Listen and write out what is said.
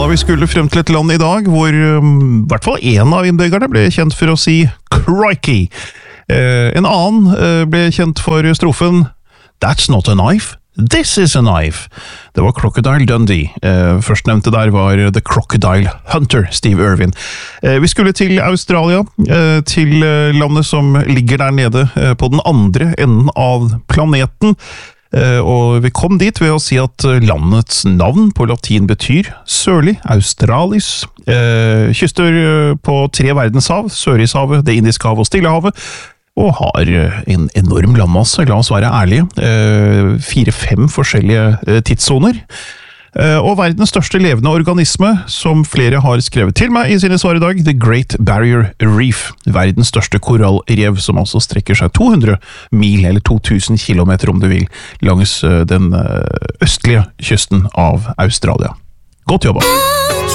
vi skulle frem til et land I dag hvor I hvert fall en av innbyggerne ble kjent for å si crikey. En annen ble kjent for strofen That's not a knife, this is a knife. Det var Crocodile Dundee. Førstnevnte der var The Crocodile Hunter, Steve Irwin. Vi skulle til Australia, til landet som ligger der nede på den andre enden av planeten. Og vi kom dit ved å si at landets navn på latin betyr sørlig, Australis, kyster på 3 verdenshav, Sørishavet, det Indiske havet og Stillehavet, og har en enorm landmasse, la oss være ærlige, 4-5 forskjellige tidssoner, og verdens største levende organisme, som flere har skrevet til meg I sine svar I dag, The Great Barrier Reef, verdens største korallrev, som altså strekker seg 200 mil, eller 2000 kilometer om du vil, langs den østlige kysten av Australia. Godt jobba!